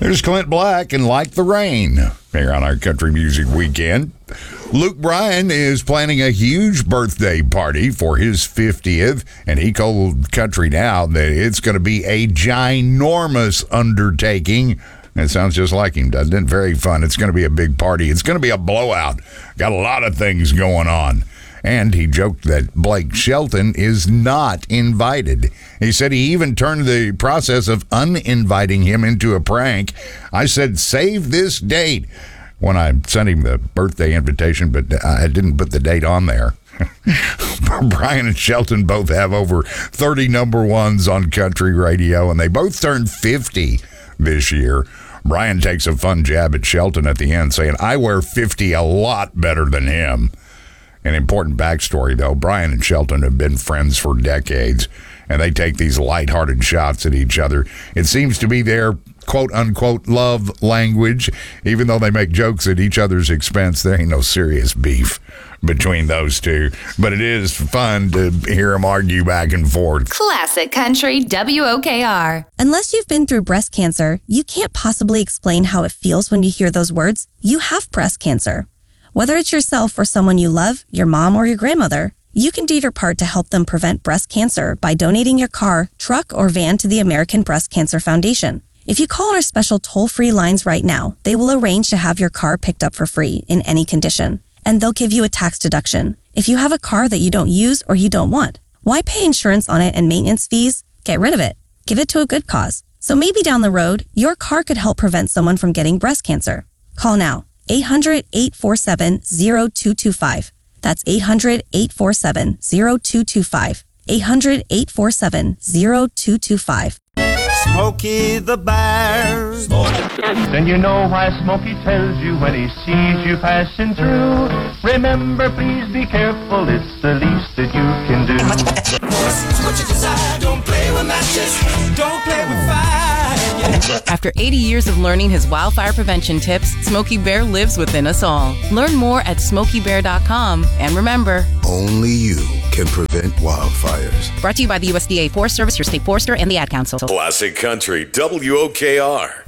There's Clint Black and Like the Rain here on our Country Music Weekend. Luke Bryan is planning a huge birthday party for his 50th, and he told Country Now that it's going to be a ginormous undertaking. It sounds just like him, doesn't it? Very fun. It's going to be a big party. It's going to be a blowout. Got a lot of things going on. And he joked that Blake Shelton is not invited. He said he even turned the process of uninviting him into a prank. I said, save this date, when I sent him the birthday invitation, but I didn't put the date on there. Brian and Shelton both have over 30 number ones on country radio, and they both turned 50 this year. Brian takes a fun jab at Shelton at the end, saying, I wear 50 a lot better than him. An important backstory, though, Brian and Shelton have been friends for decades, and they take these lighthearted shots at each other. It seems to be their quote-unquote love language. Even though they make jokes at each other's expense, there ain't no serious beef between those two. But it is fun to hear them argue back and forth. Classic Country WOKR. Unless you've been through breast cancer, you can't possibly explain how it feels when you hear those words. You have breast cancer. Whether it's yourself or someone you love, your mom or your grandmother, you can do your part to help them prevent breast cancer by donating your car, truck, or van to the American Breast Cancer Foundation. If you call our special toll-free lines right now, they will arrange to have your car picked up for free in any condition, and they'll give you a tax deduction. If you have a car that you don't use or you don't want, why pay insurance on it and maintenance fees? Get rid of it. Give it to a good cause. So maybe down the road, your car could help prevent someone from getting breast cancer. Call now. 800-847-0225. That's 800-847-0225. 800-847-0225. Smokey the Bear. Then you know why Smokey tells you when he sees you passing through. Remember, please be careful, it's the least that you can do. What you desire, don't play with matches, don't play with fire. After 80 years of learning his wildfire prevention tips, Smokey Bear lives within us all. Learn more at SmokeyBear.com. And remember, only you can prevent wildfires. Brought to you by the USDA Forest Service, your state forester, and the Ad Council. Classic Country WOKR.